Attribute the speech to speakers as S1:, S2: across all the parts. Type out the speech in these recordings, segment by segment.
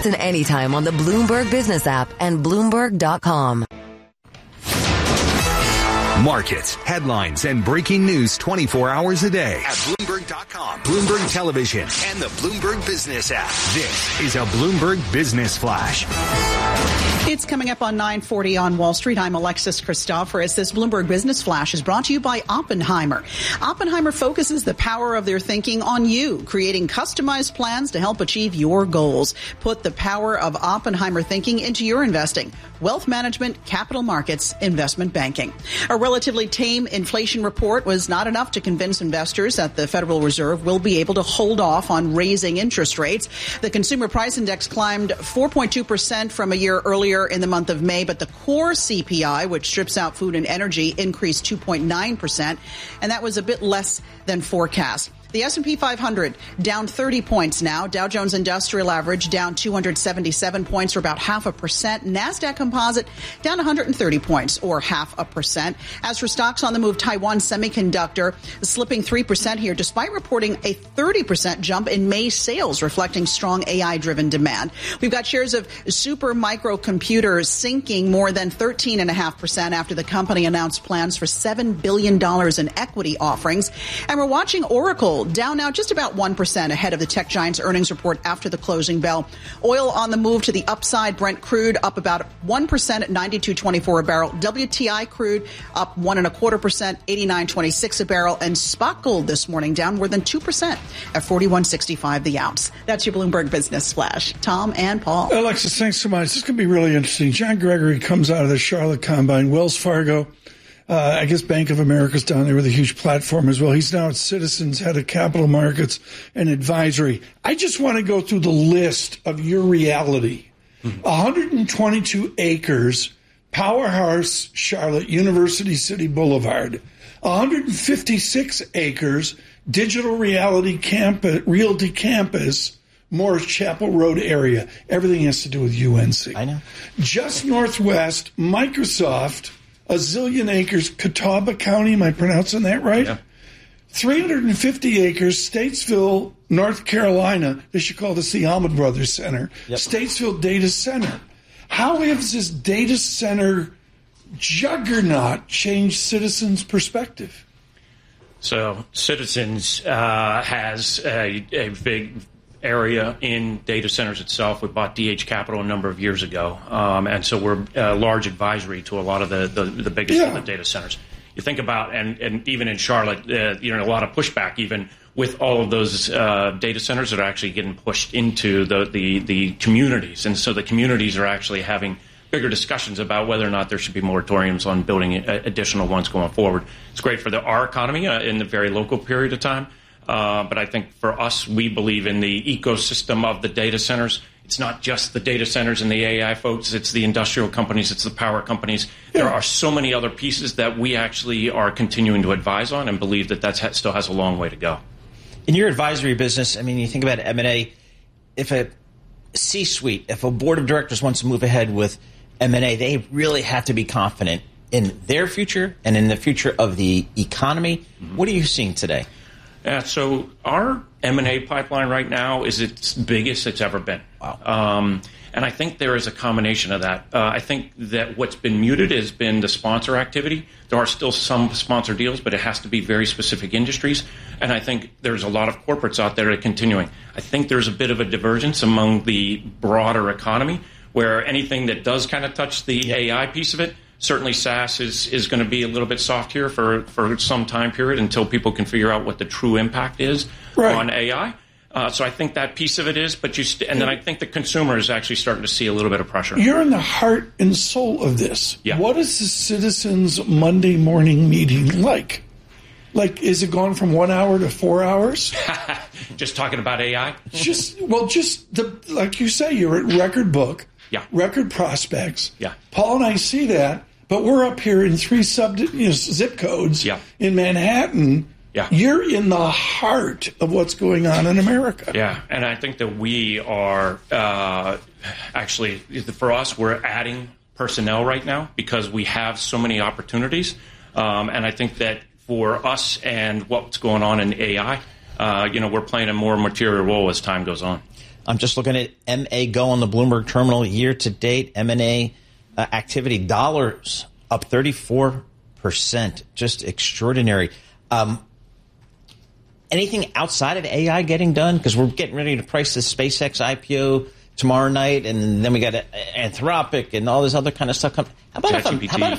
S1: Listen anytime on the Bloomberg Business app and Bloomberg.com.
S2: Markets, headlines, and breaking news 24 hours a day at Bloomberg.com, Bloomberg Television, and the Bloomberg Business app. This is a Bloomberg Business Flash.
S3: It's coming up on 9:40 on Wall Street. I'm Alexis Christoforous. This Bloomberg Business Flash is brought to you by Oppenheimer. Oppenheimer focuses the power of their thinking on you, creating customized plans to help achieve your goals. Put the power of Oppenheimer thinking into your investing. Wealth management, capital markets, investment banking. A relatively tame inflation report was not enough to convince investors that the Federal Reserve will be able to hold off on raising interest rates. The consumer price index climbed 4.2% from a year earlier in the month of May, but the core CPI, which strips out food and energy, increased 2.9%, and that was a bit less than forecast. The S&P 500 down 30 points now. Dow Jones Industrial Average down 277 points, or about 0.5%. NASDAQ Composite down 130 points, or 0.5%. As for stocks on the move, Taiwan Semiconductor slipping 3% here, despite reporting a 30% jump in May sales, reflecting strong AI-driven demand. We've got shares of Super Micro Computers sinking more than 13.5% after the company announced plans for $7 billion in equity offerings. And we're watching Oracle down now just about 1% ahead of the tech giant's earnings report after the closing bell. Oil on the move to the upside. Brent crude up about 1% at $92.24 a barrel. WTI crude up 1.25%, $89.26 a barrel. And spot gold this morning down more than 2% at $41.65 the ounce. That's your Bloomberg Business Flash. Tom and Paul.
S4: Alexis, thanks so much. This is going to be really interesting. John Gregory comes out of the Charlotte Combine. Wells Fargo. I guess Bank of America's down there with a huge platform as well. He's now at Citizens, head of capital markets and advisory. I just want to go through the list of your reality. 122 acres, Powerhouse, Charlotte, University City Boulevard. 156 acres, Digital Realty Campus, Realty Campus, Morris Chapel Road area. Everything has to do with UNC.
S5: I know. Just
S4: northwest, Microsoft, a zillion acres, Catawba County, am I pronouncing that right?
S5: Yeah.
S4: 350 acres, Statesville, North Carolina. They should call this the Almond Brothers Center.
S5: Yep.
S4: Statesville Data Center. How has this data center juggernaut changed Citizens' perspective?
S6: So Citizens has a big area in data centers itself. We bought DH Capital a number of years ago, and so we're a large advisory to a lot of the biggest of the data centers. You think about, and even in Charlotte, a lot of pushback even with all of those data centers that are actually getting pushed into the communities, and so the communities are actually having bigger discussions about whether or not there should be moratoriums on building additional ones going forward. It's great for our economy in the very local period of time. But I think for us, we believe in the ecosystem of the data centers. It's not just the data centers and the AI folks. It's the industrial companies. It's the power companies. There are so many other pieces that we actually are continuing to advise on and believe that still has a long way to go.
S5: In your advisory business, I mean, you think about M&A, if a C-suite, if a board of directors wants to move ahead with M&A, they really have to be confident in their future and in the future of the economy. Mm-hmm. What are you seeing today?
S6: So our M&A pipeline right now is its biggest it's ever been.
S5: Wow.
S6: And I think there is a combination of that. I think that what's been muted has been the sponsor activity. There are still some sponsor deals, but it has to be very specific industries. And I think there's a lot of corporates out there that are continuing. I think there's a bit of a divergence among the broader economy where anything that does kind of touch the AI piece of it, certainly SaaS is going to be a little bit soft here for some time period until people can figure out what the true impact is on AI. So I think that piece of it is, but and then I think the consumer is actually starting to see a little bit of pressure.
S4: You're in the heart and soul of this.
S6: Yeah.
S4: What is the Citizens Monday morning meeting like? Like, is it gone from 1 hour to 4 hours?
S6: Just talking about AI?
S4: Like you say, you're at Record Book, Record Prospects.
S6: Yeah.
S4: Paul and I see that, but we're up here in 3 zip codes in Manhattan.
S6: Yeah.
S4: You're in the heart of what's going on in America.
S6: Yeah, and I think that we are actually, for us, we're adding personnel right now because we have so many opportunities. And I think that for us and what's going on in AI, we're playing a more material role as time goes on.
S5: I'm just looking at MA Go on the Bloomberg terminal year to date. M&A activity dollars up 34%. Just extraordinary. Anything outside of AI getting done? Because we're getting ready to price the SpaceX IPO tomorrow night, and then we got Anthropic and all this other kind of stuff. How about if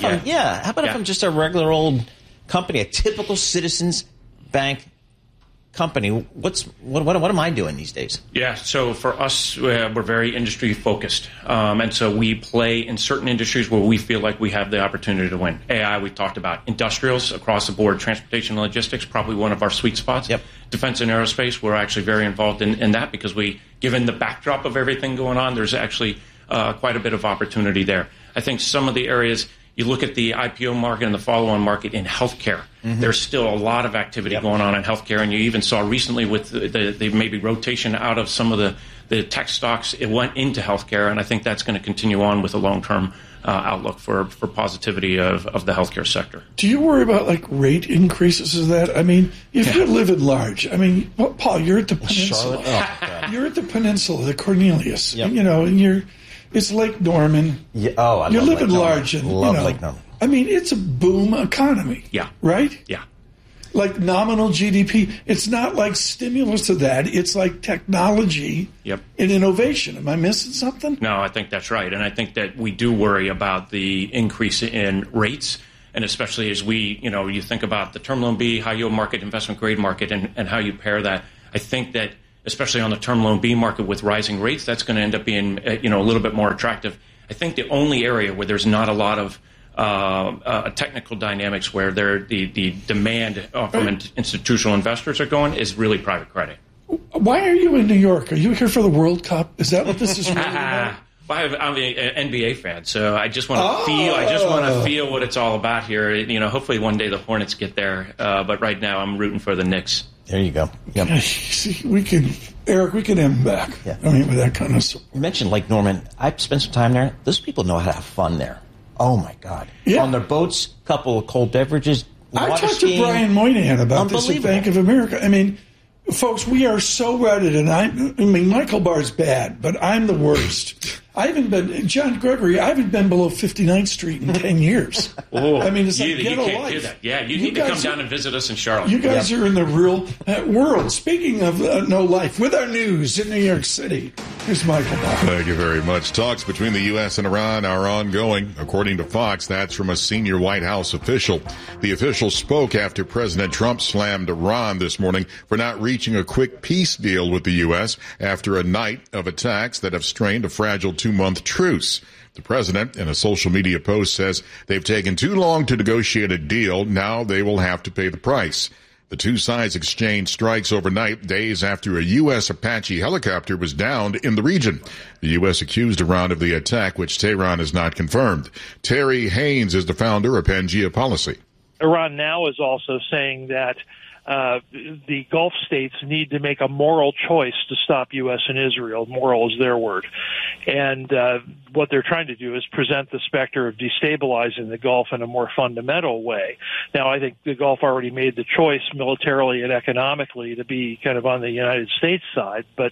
S5: I'm just a regular old company, a typical Citizens Bank company? What am I doing these days?
S6: Yeah, so for us, we're very industry focused, and so we play in certain industries where we feel like we have the opportunity to win. AI, we've talked about. Industrials across the board, transportation and logistics, probably one of our sweet spots.
S5: Yep.
S6: Defense and aerospace, we're actually very involved in that because given the backdrop of everything going on, there's actually quite a bit of opportunity there. I think some of the areas, you look at the IPO market and the follow-on market in healthcare. Mm-hmm. There's still a lot of activity going on in healthcare, and you even saw recently with the maybe rotation out of some of the tech stocks, it went into healthcare, and I think that's going to continue on with a long-term outlook for positivity of the healthcare sector.
S4: Do you worry about rate increases of that? I mean, if you're living large, I mean, Paul, you're at the peninsula. You're at the peninsula, the Cornelius, and it's Lake Norman.
S5: Yeah,
S4: you're living large, and
S5: Lake Norman.
S4: I mean, it's a boom economy.
S6: Yeah.
S4: Right?
S6: Yeah.
S4: Like nominal GDP. It's not like stimulus to that. It's like technology and innovation. Am I missing something?
S6: No, I think that's right. And I think that we do worry about the increase in rates. And especially as you think about the term loan B, high yield market, investment grade market, and how you pair that. I think that especially on the term loan B market with rising rates, that's going to end up being a little bit more attractive. I think the only area where there's not a lot of technical dynamics where the demand from institutional investors are going is really private credit.
S4: Why are you in New York? Are you here for the World Cup? Is that what this is really about?
S6: I'm an NBA fan, so I just want to feel. I just want to feel what it's all about here. Hopefully one day the Hornets get there, but right now I'm rooting for the Knicks.
S5: There you go. Yep.
S4: See, we can end back. Yeah. I mean, with that kind of support.
S5: You mentioned Lake Norman. I've spent some time there. Those people know how to have fun there. Oh, my God. Yeah. On their boats, couple of cold beverages,
S4: I talked to Brian Moynihan about this at Bank of America. I mean, folks, we are so reddit, and Michael Barr's bad, but I'm the worst. John Gregory, I haven't been below 59th Street in 10 years.
S6: Oh,
S4: I mean, it's like,
S6: you can't do that. Yeah, you need to come down and visit us in Charlotte.
S4: You guys are in the real world. Speaking of no life, with our news in New York City, here's Michael Barr.
S7: Thank you very much. Talks between the U.S. and Iran are ongoing. According to Fox, that's from a senior White House official. The official spoke after President Trump slammed Iran this morning for not reaching a quick peace deal with the U.S. after a night of attacks that have strained a fragile 2-month truce. The president, in a social media post, says they've taken too long to negotiate a deal. Now they will have to pay the price. The two sides exchanged strikes overnight, days after a U.S. Apache helicopter was downed in the region. The U.S. accused Iran of the attack, which Tehran has not confirmed. Terry Haynes is the founder of Pangea Policy.
S8: Iran now is also saying that the Gulf states need to make a moral choice to stop U.S. and Israel. Moral is their word. And what they're trying to do is present the specter of destabilizing the Gulf in a more fundamental way. Now, I think the Gulf already made the choice militarily and economically to be kind of on the United States side, but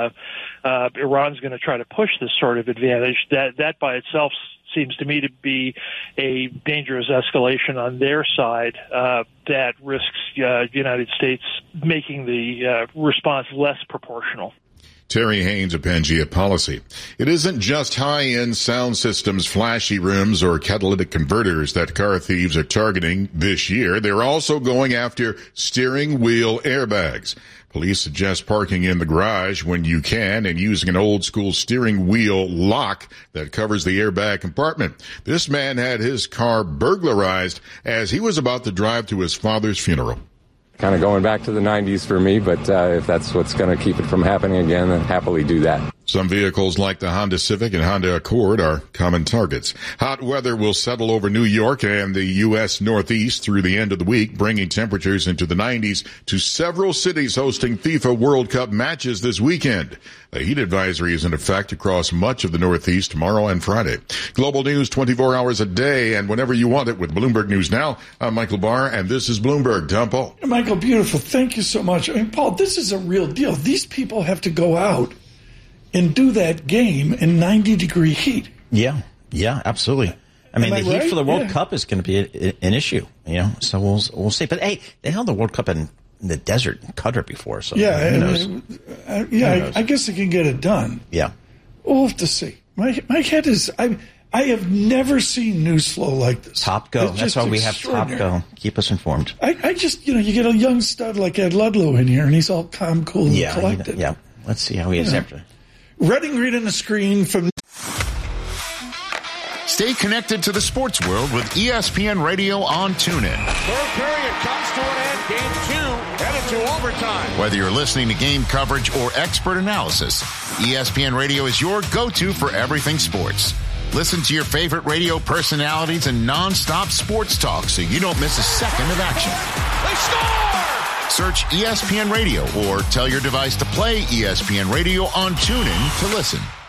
S8: Iran's going to try to push this sort of advantage. That by itself seems to me to be a dangerous escalation on their side that risks United States making the response less proportional.
S7: Terry Haynes of Pangea Policy. It isn't just high-end sound systems, flashy rooms, or catalytic converters that car thieves are targeting this year. They're also going after steering wheel airbags. Police suggest parking in the garage when you can and using an old-school steering wheel lock that covers the airbag compartment. This man had his car burglarized as he was about to drive to his father's funeral.
S9: Kind of going back to the 90s for me, but if that's what's going to keep it from happening again, then happily do that.
S7: Some vehicles like the Honda Civic and Honda Accord are common targets. Hot weather will settle over New York and the U.S. Northeast through the end of the week, bringing temperatures into the 90s to several cities hosting FIFA World Cup matches this weekend. A heat advisory is in effect across much of the Northeast tomorrow and Friday. Global news 24 hours a day and whenever you want it with Bloomberg News Now. I'm Michael Barr, and this is Bloomberg. Tom Paul.
S4: Michael, beautiful. Thank you so much. I mean, Paul, this is a real deal. These people have to go out and do that game in 90-degree heat.
S5: Yeah, absolutely. I mean, the heat
S4: right?
S5: for the World Cup is going to be an issue, so we'll see. But hey, they held the World Cup in the desert in Qatar before, so who knows?
S4: I guess they can get it done.
S5: Yeah,
S4: we'll have to see. My head is I have never seen news flow like this.
S5: Top Go. That's why we have Top Go. Keep us informed.
S4: I just you get a young stud like Ed Ludlow in here, and he's all calm, cool, and collected.
S5: Yeah. Let's see how he is after.
S4: Reading reading the screen from.
S10: Stay connected to the sports world with ESPN Radio on TuneIn.
S11: Third period comes to an end. Game 2 headed to overtime.
S10: Whether you're listening to game coverage or expert analysis, ESPN Radio is your go-to for everything sports. Listen to your favorite radio personalities and non-stop sports talk so you don't miss a second of action.
S11: They score!
S10: Search ESPN Radio or tell your device to play ESPN Radio on TuneIn to listen.